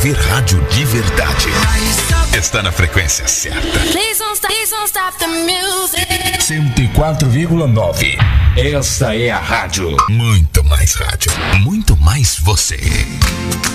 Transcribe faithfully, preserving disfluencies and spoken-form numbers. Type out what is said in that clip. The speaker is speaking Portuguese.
Ver rádio de verdade. Está na frequência certa. cento e quatro vírgula nove. Esta é a rádio. Muito mais rádio. Muito mais você.